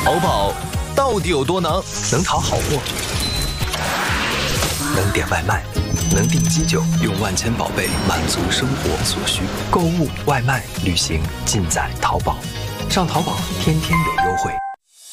淘宝到底有多能？ 能淘好货，能点外卖，能订机酒，用万千宝贝满足生活所需。购物、外卖、旅行尽在淘宝。上淘宝，天天有优惠。